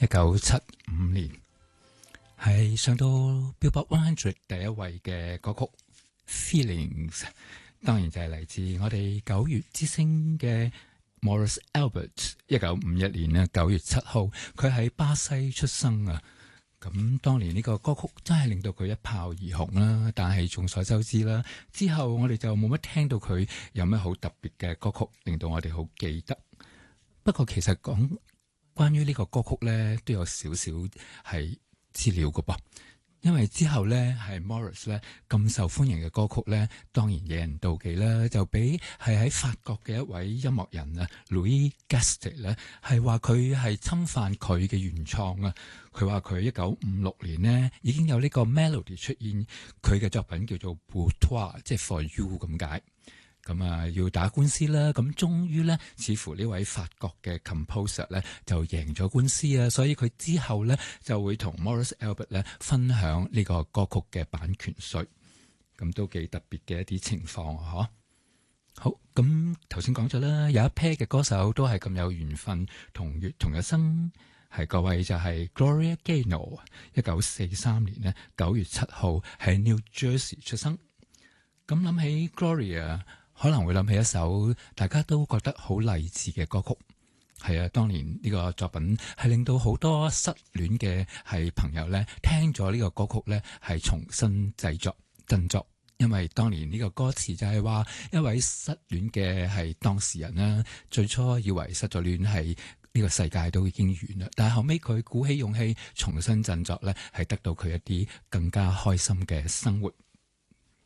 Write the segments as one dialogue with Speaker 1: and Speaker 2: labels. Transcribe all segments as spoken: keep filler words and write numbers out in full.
Speaker 1: 一九七五年係上到 Billboard one hundred 第一位嘅歌曲 Feelings， 當然就係嚟自我哋九月之星嘅 Morris Albert。一九五一年咧九月七號，佢喺巴西出生啊。咁當年呢個歌曲真係令到佢一炮而紅啦，但係眾所周知啦，之後我哋就冇乜聽到佢有咩好特別嘅歌曲令到我哋好記得。不過其實講關於呢個歌曲咧，都有少少係資料㗎噃，因為之後咧係 Morris 咧咁受歡迎嘅歌曲咧，當然惹人妒忌啦，就俾係喺法國嘅一位音樂人啊 Louis Gastet 咧，係話佢係侵犯佢嘅原創啊。佢話佢一九五六年呢已經有呢個 melody 出現，佢嘅作品叫做 Pour toi， 即係 For You 咁解。咁啊，要打官司啦，咁終於咧，似乎呢位法國嘅 composer 咧就贏咗官司啊，所以佢之後咧就會同 Morris Albert 咧分享呢個歌曲嘅版權稅，咁都幾特別嘅一啲情況啊！嗬，好，咁頭先講咗啦，有一 pair 嘅歌手都係咁有緣分同月同日生，係各位就係 Gloria Gaynor， 一九四三年咧九月七號喺 New Jersey 出生。咁諗起 Gloria，可能會諗起一首大家都覺得好勵志嘅歌曲，係啊，當年呢個作品係令到好多失戀嘅係朋友咧聽咗呢個歌曲咧係重新製作振作，因為當年呢個歌詞就係話一位失戀嘅係當事人啦，最初以為失咗戀係呢個世界都已經完啦，但係後尾佢鼓起勇氣重新振作咧，係得到佢一啲更加開心嘅生活。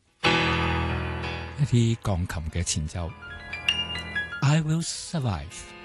Speaker 1: 一啲鋼琴嘅前奏 I Will Survive。